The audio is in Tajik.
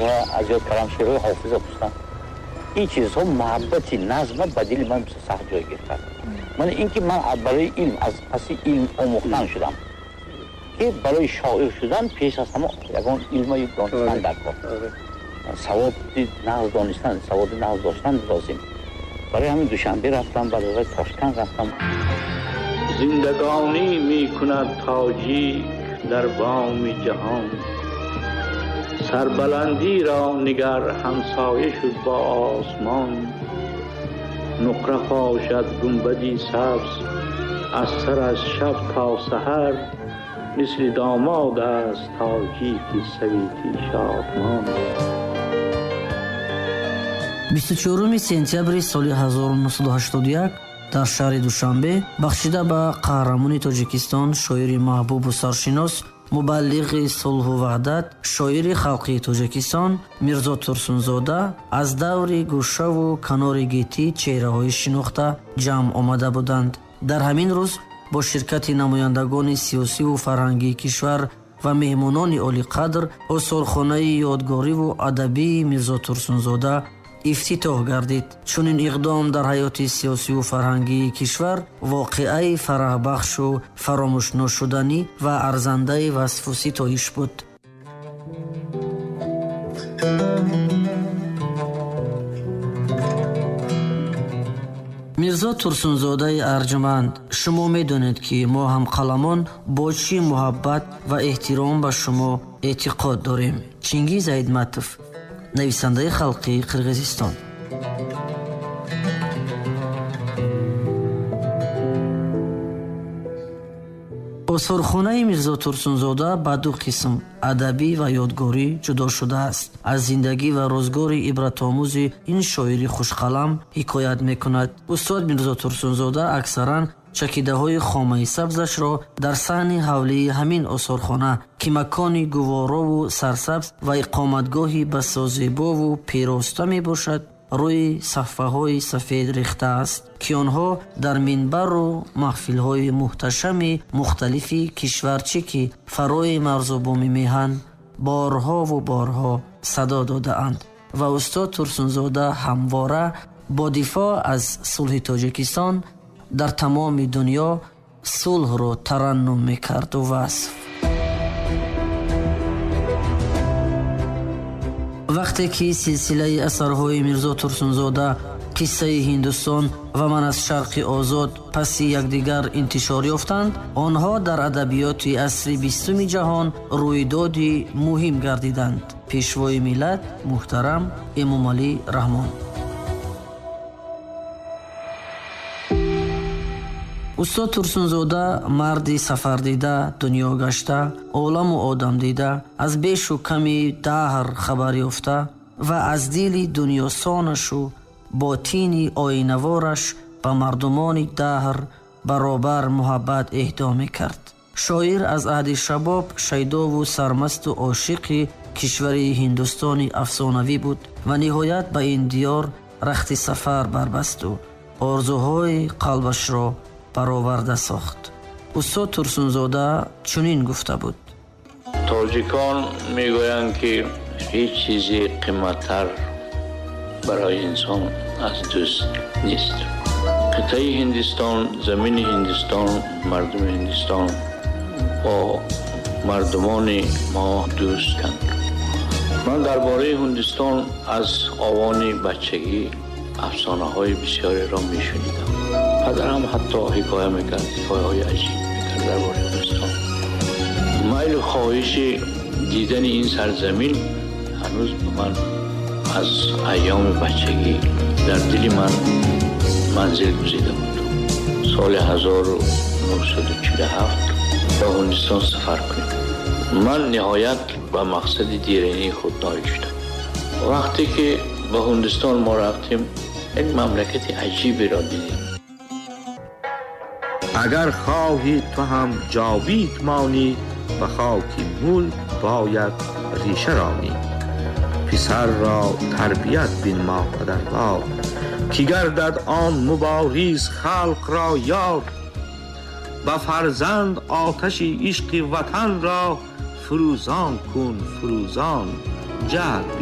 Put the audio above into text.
шеърҳо аз ёд кардам, шеърҳои ҳофизро пустам. این چیزها محبتی نظم به دل من سخت جای گرفت. من اینکه من برای علم از پس علم آموختن شدم که برای شاعر شدن پیش از همه یگان علم دانستن در کار. سواد نقض دانستن، سواد نقض داشتن لازم. برای همین دوشنبه رفتم، برای تاشکند رفتم. زندگانی می کند تاجیک در بام جهان، سربلندی را نگر همسایه شد با آسمان. نقره پاشد گنبدی سبز از سر از شب تا سحر، مثل داماد است تاجیکی سویتی شادمان. 24 сентябри соли 1981 дар шаҳри Душанбе бахшида ба қаҳрамони Тоҷикистон шоири маҳбубу саршинос, мубаллиғи сулҳу ваҳдат, шоири халқи Тоҷикистон Мирзо Турсунзода аз даври гӯшаву канори гитӣ чеҳраҳои шинохта ҷамъ омада буданд. дар ҳамин рӯз бо ширкати намояндагони сиёсиву фарҳангии кишвар ва меҳмонони олиқадр осорхонаи ёдгориву адабии Мирзо Турсунзода ифтитоҳ гардид. чунин иқдом дар ҳаёти сиёсиву фарҳангии кишвар воқеаи фараҳбахшу фаромӯшношуданӣ ва арзандаи васфу ситоиш буд. мирзо Турсунзодаи арҷманд, шумо медонед ки мо ҳамқаламон бо чӣ муҳаббат ва эҳтиром ба шумо эътиқод дорем. Чингиз Айтматов, нависандаи халқи Қирғизистон. осорхонаи Мирзо Турсунзода ба ду қисм адабӣ ва ёдгорӣ ҷудо шудааст. аз зиндагӣ ва рӯзгори ибратомӯзи ин шоири хушқалам ҳикоят мекунад. устод Мирзо Турсунзода аксаран чакидаҳои хомаи сабзашро дар саҳни ҳавлии ҳамин осорхона, ки макони гуворову сарсабз ва иқоматгоҳи басозебову пироста мебошад, рӯи саҳфаҳои сафед рехтааст, ки онҳо дар минбару маҳфилҳои муҳташами мухталифи кишварчӣ ки фарои марзубоми меҳан борҳову борҳо садо додаанд. ва устод Турсунзода ҳамвора бо дифоъ аз сулҳи Тоҷикистон дар тамоми дунё сулҳро тараннум мекарду васф. вақте ки силсилаи асарҳои Мирзо Турсунзода, қиссаи Ҳиндустон ва ман аз шарқи озод паси якдигар интишор ёфтанд, онҳо дар адабиёти асри 20 ҷаҳон рӯйдоди муҳим гардиданд. пешвои миллат муҳтарам Эмомалӣ Раҳмон. устод Турсунзода марди сафардида, дунё гашта, оламу одамдида, аз бешу ками даҳр хабар ёфта ва аз дили дунёсонашу ботини оинавораш ба мардумони даҳр баробар муҳаббат эҳдо мекард. шоир аз аҳди шабоб шайдову сармасту ошиқи кишвари ҳиндустони афсонавӣ буд ва ниҳоят ба ин диёр рахти сафар барбасту орзуҳои қалбашро бароварда сохт. устод Турсунзода чунин гуфта буд: тоҷикон мегӯянд ки ҳеҷ чизи қиматтар барои инсон аз дӯст нест. қитъаи Ҳиндустон, замини Ҳиндустон, мардуми Ҳиндустон бо мардумони мо дӯстанд. ман дар бораи Ҳиндустон аз овони бачагӣ афсонаҳои бисёреро мешунидам. падарам ҳатто ҳикоя мекард, ҳикояҳои аҷиб мекард дар бораи Ҳиндустон. майлу хоҳиши дидани ин сарзамин ҳанӯз ба ман аз айёми бачагӣ дар дили ман манзил гузида буд. соли 1947 ба Ҳиндустон сафар кунем. ман ниҳоят ба мақсади дирении худ ноил шудам. вақте ки ба Ҳиндустон мо рафтем, یک مملکت عجیبی را دیدیم. اگر خواهی تو هم جاوید مانی، به خاک ملک باید ریشه رانی. پسر را تربیت بین مادروار، که گردد آن مبارز خلق را یار. به فرزند آتش عشق وطن را فروزان کن فروزان، جهل